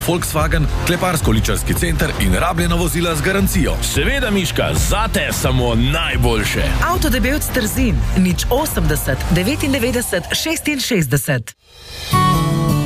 Volkswagen, kleparsko-ličarski center in rabljena vozila z garancijo. Seveda, Miška, zate samo najboljše. Avtodebevc Trzin, 080 99 66.